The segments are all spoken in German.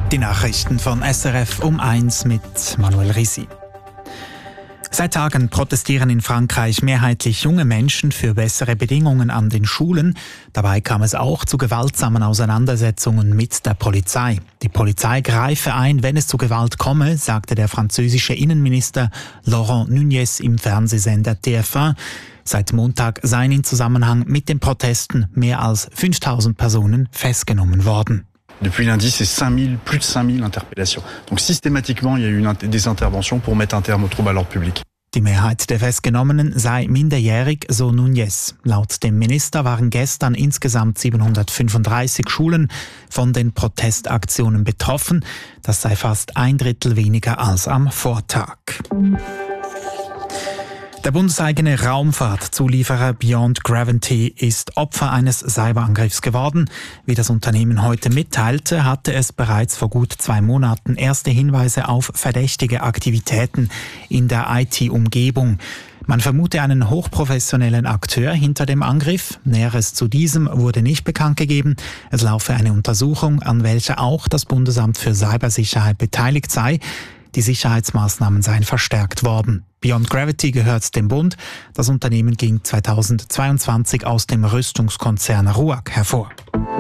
Die Nachrichten von SRF um 1 mit Manuel Risi. Seit Tagen protestieren in Frankreich mehrheitlich junge Menschen für bessere Bedingungen an den Schulen. Dabei kam es auch zu gewaltsamen Auseinandersetzungen mit der Polizei. Die Polizei greife ein, wenn es zu Gewalt komme, sagte der französische Innenminister Laurent Nunez im Fernsehsender TF1. Seit Montag seien in Zusammenhang mit den Protesten mehr als 5000 Personen festgenommen worden. Depuis lundi, c'est plus de 5000 Interpellations. Donc systématiquement, il y a eu des interventions pour mettre un terme aux troubles à l'ordre public. Die Mehrheit der Festgenommenen sei minderjährig, so Nunez. Laut dem Minister waren gestern insgesamt 735 Schulen von den Protestaktionen betroffen. Das sei fast 1/3 weniger als am Vortag. Der bundeseigene Raumfahrtzulieferer Beyond Gravity ist Opfer eines Cyberangriffs geworden. Wie das Unternehmen heute mitteilte, hatte es bereits vor gut 2 Monaten erste Hinweise auf verdächtige Aktivitäten in der IT-Umgebung. Man vermute einen hochprofessionellen Akteur hinter dem Angriff. Näheres zu diesem wurde nicht bekannt gegeben. Es laufe eine Untersuchung, an welcher auch das Bundesamt für Cybersicherheit beteiligt sei. Die Sicherheitsmaßnahmen seien verstärkt worden. Beyond Gravity gehört dem Bund. Das Unternehmen ging 2022 aus dem Rüstungskonzern RUAG hervor.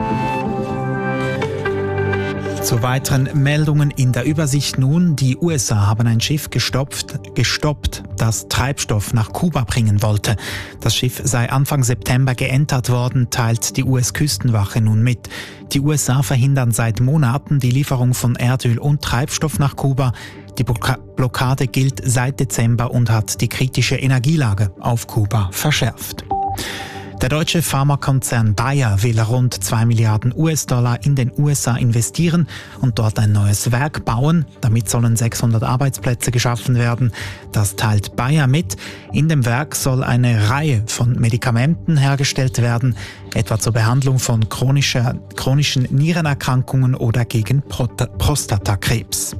Zu weiteren Meldungen in der Übersicht nun. Die USA haben ein Schiff gestoppt, das Treibstoff nach Kuba bringen wollte. Das Schiff sei Anfang September geentert worden, teilt die US-Küstenwache nun mit. Die USA verhindern seit Monaten die Lieferung von Erdöl und Treibstoff nach Kuba. Die Blockade gilt seit Dezember und hat die kritische Energielage auf Kuba verschärft. Der deutsche Pharmakonzern Bayer will rund 2 Milliarden US-Dollar in den USA investieren und dort ein neues Werk bauen. Damit sollen 600 Arbeitsplätze geschaffen werden. Das teilt Bayer mit. In dem Werk soll eine Reihe von Medikamenten hergestellt werden, etwa zur Behandlung von chronischen Nierenerkrankungen oder gegen Prostatakrebs.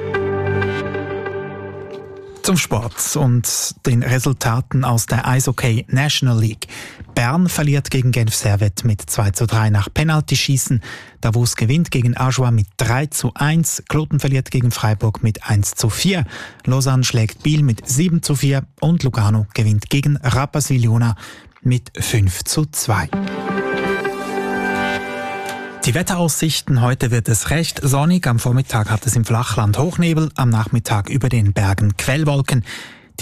Zum Sport und den Resultaten aus der Eishockey National League. Bern verliert gegen Genf Servette mit 2:3 nach Penaltyschießen. Davos gewinnt gegen Ajoie mit 3:1. Kloten verliert gegen Freiburg mit 1:4. Lausanne schlägt Biel mit 7:4 und Lugano gewinnt gegen Rapperswil-Jona mit 5:2. Die Wetteraussichten: Heute wird es recht sonnig, am Vormittag hat es im Flachland Hochnebel, am Nachmittag über den Bergen Quellwolken.